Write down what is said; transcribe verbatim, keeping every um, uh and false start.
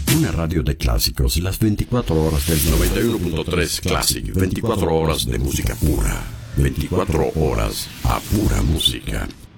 Una radio de clásicos, las veinticuatro horas del noventa y uno punto tres Classic, veinticuatro horas de música pura, veinticuatro horas a pura música.